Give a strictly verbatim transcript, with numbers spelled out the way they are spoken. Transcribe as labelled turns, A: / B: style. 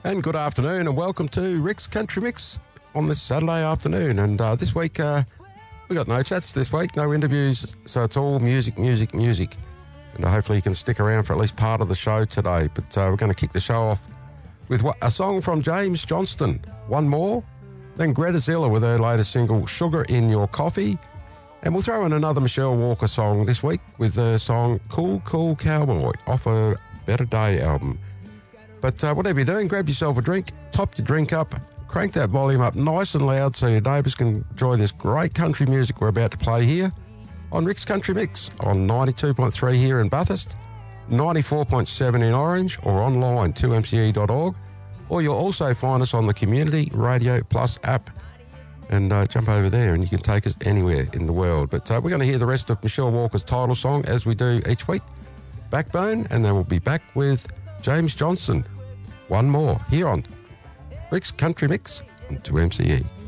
A: And good afternoon and welcome to Rick's Country Mix on this Saturday afternoon. And uh, this week, uh, we got no chats this week, no interviews, so it's all music, music, music. And uh, hopefully you can stick around for at least part of the show today. But uh, we're going to kick the show off with a song from James Johnston, One More. Then Greta Zilla with her latest single, Sugar in Your Coffee. And we'll throw in another Michelle Walker song this week with her song Cool, Cool Cowboy off her Better Day album. But uh, whatever you're doing, grab yourself a drink, top your drink up, crank that volume up nice and loud so your neighbours can enjoy this great country music we're about to play here on Rick's Country Mix on ninety-two point three here in Bathurst, ninety-four point seven in Orange, or online two m c e dot org. Or you'll also find us on the Community Radio Plus app. And uh, jump over there and you can take us anywhere in the world. But uh, we're going to hear the rest of Michelle Walker's title song as we do each week, Backbone, and then we'll be back with James Johnston, One More, here on Rick's Country Mix on two M C E.